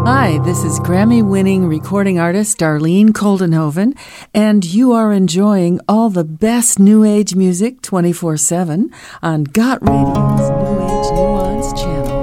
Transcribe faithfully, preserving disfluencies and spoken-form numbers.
Hi, this is Grammy-winning recording artist Darlene Koldenhoven, and you are enjoying all the best New Age music twenty-four seven on Got Radio's New Age Nuance channel.